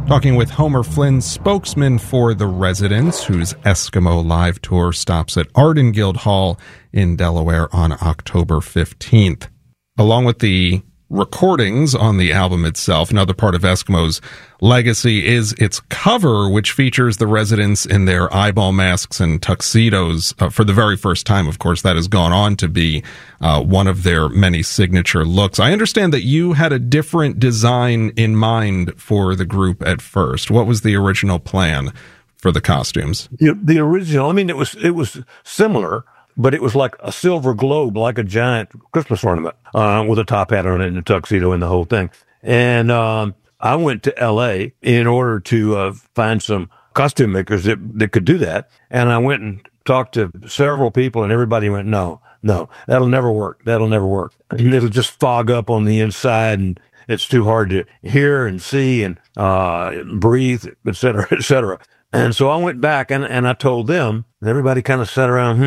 Talking with Homer Flynn, spokesman for The Residents, whose Eskimo Live Tour stops at Arden Guildhall in Delaware on October 15th. Along with the recordings on the album itself, another part of Eskimo's legacy is its cover, which features the Residents in their eyeball masks and tuxedos for the very first time. Of course, that has gone on to be one of their many signature looks. I understand that you had a different design in mind for the group at first. What was the original plan for the costumes? The original, I mean, it was similar, but it was like a silver globe, like a giant Christmas ornament, with a top hat on it and a tuxedo and the whole thing. And I went to L.A. in order to find some costume makers that could do that. And I went and talked to several people, and everybody went, no, that'll never work. That'll never work. And it'll just fog up on the inside, and it's too hard to hear and see and breathe, et cetera, et cetera. And so I went back and I told them, and everybody kind of sat around,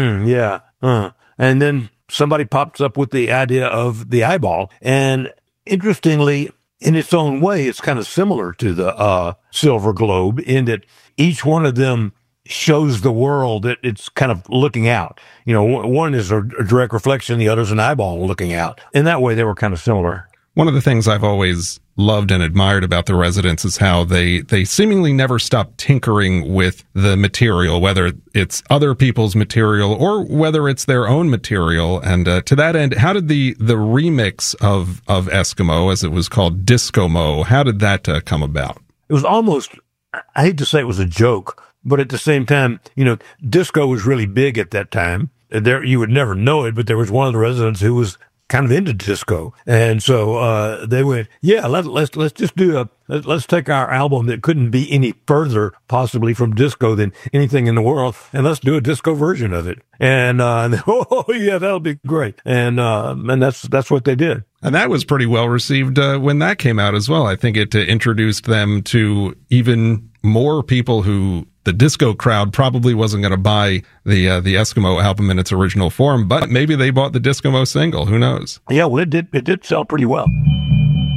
And then somebody pops up with the idea of the eyeball. And interestingly, in its own way, it's kind of similar to the silver globe in that each one of them shows the world that it's kind of looking out. You know, one is a direct reflection, the other's an eyeball looking out. In that way, they were kind of similar. One of the things I've always loved and admired about the Residents is how they seemingly never stop tinkering with the material, whether it's other people's material or whether it's their own material. And to that end, how did the remix of Eskimo, as it was called, Disco-Mo, how did that come about? It was almost, I hate to say it was a joke, but at the same time, you know, disco was really big at that time. There, you would never know it, but there was one of the Residents who was kind of into disco. And so they went, yeah, let's just let's take our album that couldn't be any further possibly from disco than anything in the world, and let's do a disco version of it. And oh yeah, that'll be great. And that's what they did. And that was pretty well received when that came out as well. I think it introduced them to even more people who the disco crowd probably wasn't going to buy the Eskimo album in its original form, but maybe they bought the Disco-Mo single. Who knows? Yeah, well, it did sell pretty well.